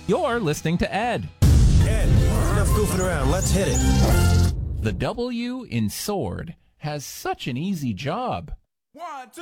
You're listening to Ed. Ed, enough goofing around. Let's hit it. The W in sword has such an easy job. 1, 2.